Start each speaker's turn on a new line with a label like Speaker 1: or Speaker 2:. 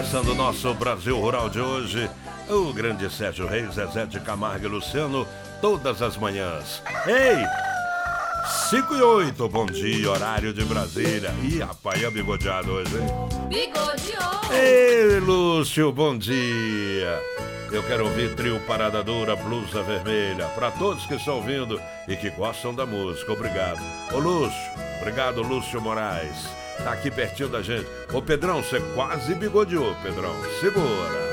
Speaker 1: começando o nosso Brasil Rural de hoje. O grande Sérgio Reis, Zezé de Camargo e Luciano, todas as manhãs. Ei! 5:08, bom dia, horário de Brasília. Ih, rapaz, é bigodeado hoje, hein?
Speaker 2: Bigodeou!
Speaker 1: Ei, Lúcio, bom dia. Eu quero ouvir trio Parada Dura, Blusa Vermelha. Para todos que estão ouvindo e que gostam da música, obrigado. Ô Lúcio, obrigado, Lúcio Moraes. Tá aqui pertinho da gente. Ô Pedrão, você quase bigodeou, Pedrão. Segura.